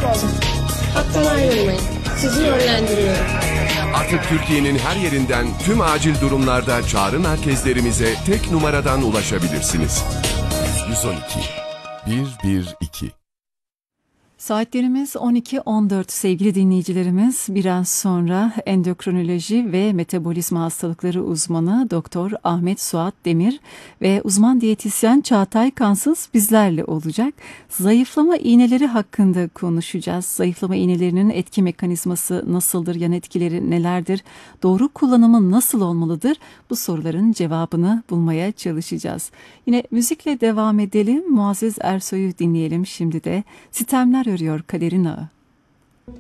olun. Hattan ayrılmayın. Sizi yönlendiriyorum. Artık Türkiye'nin her yerinden tüm acil durumlarda çağrı merkezlerimize tek numaradan ulaşabilirsiniz. 112 112. Saatlerimiz 12.14 sevgili dinleyicilerimiz. Biraz sonra endokrinoloji ve metabolizma hastalıkları uzmanı Doktor Ahmet Suat Demir ve uzman diyetisyen Çağatay Kansız bizlerle olacak. Zayıflama iğneleri hakkında konuşacağız. Zayıflama iğnelerinin etki mekanizması nasıldır, yan etkileri nelerdir, doğru kullanımı nasıl olmalıdır? Bu soruların cevabını bulmaya çalışacağız. Yine müzikle devam edelim. Muazzez Ersoy'u dinleyelim şimdi de. Sitemler örüyor kaderin ağı.